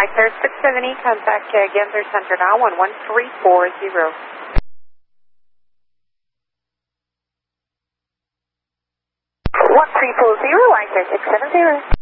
ICAR 670, contact Gensler Center now, 11340. 1340, ICAR 670.